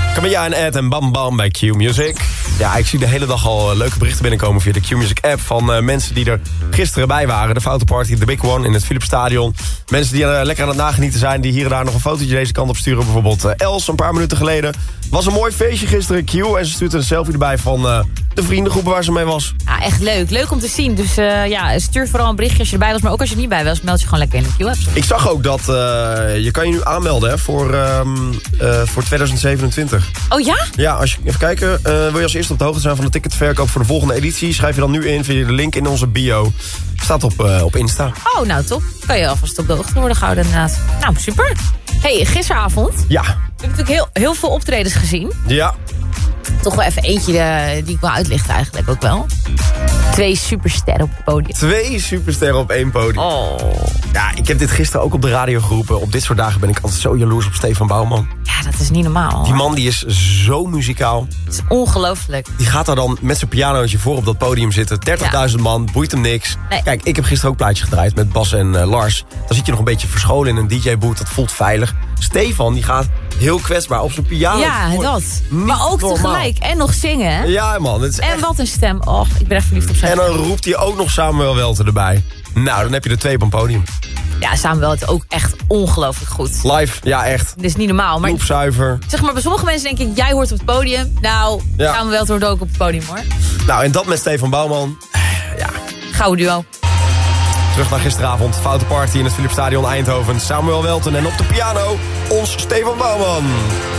Camilla en Ed en Bam Bam bij Q-Music. Ja, ik zie de hele dag al leuke berichten binnenkomen via de Q-Music app... van mensen die er gisteren bij waren. De Foute Party, de Big One in het Philipsstadion. Mensen die lekker aan het nagenieten zijn... die hier en daar nog een fotootje deze kant op sturen. Bijvoorbeeld Els, een paar minuten geleden. Was een mooi feestje gisteren, Q. En ze stuurt een selfie erbij van de vriendengroepen waar ze mee was. Ja, echt leuk. Leuk om te zien. Dus stuur vooral een berichtje als je erbij was. Maar ook als je er niet bij was, meld je gewoon lekker in de Q-app. Ik zag ook dat je kan je nu aanmelden hè, voor 2027. Oh ja? Ja, als je, even kijken. Wil je als eerste op de hoogte zijn van de ticketverkoop voor de volgende editie? Schrijf je dan nu in via de link in onze bio. Staat op Insta. Oh, nou top. Kan je alvast op de hoogte worden gehouden inderdaad. Nou, super. Hey, gisteravond. Ja. We hebben natuurlijk heel veel optredens gezien. Ja. Toch wel even eentje die ik wil uitlichten eigenlijk ook wel. 2 supersterren op het podium. 2 supersterren op 1 podium. Oh. Ja, ik heb dit gisteren ook op de radio geroepen. Op dit soort dagen ben ik altijd zo jaloers op Stefan Bouwman. Ja, dat is niet normaal. Die man die is zo muzikaal. Het is ongelooflijk. Die gaat daar dan met zijn pianootje voor op dat podium zitten. 30.000 man, boeit hem niks. Nee. Kijk, ik heb gisteren ook plaatjes gedraaid met Bas en Lars. Dan zit je nog een beetje verscholen in een DJ-boot. Dat voelt veilig. Stefan, die gaat heel kwetsbaar op zijn piano. Ja, dat. Maar ook normaal. tegelijk. En nog zingen, hè? Ja, man. Het is En echt... wat een stem. Och, ik ben echt verliefd op zijn En dan stem. roept hij ook nog Samuel Welten erbij. Nou, dan heb je er 2 op een podium. Ja, Samuel het ook echt ongelooflijk goed. Live, ja echt. Dit is niet normaal. Maar Loopzuiver. zeg maar, bij sommige mensen denk ik, jij hoort op het podium. Nou, Ja. Samuel hoort ook op het podium, hoor. Nou, en dat met Stefan Bouwman. Ja, Gouden duo. terug naar gisteravond. Foute Party in het Philipsstadion Eindhoven. Samuel Welten en op de piano ons Stefan Bouwman.